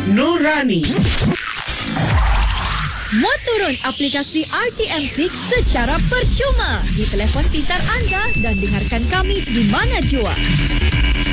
Nurani. Muat turun aplikasi RTM Click secara percuma di telefon pintar anda dan dengarkan kami di mana jua.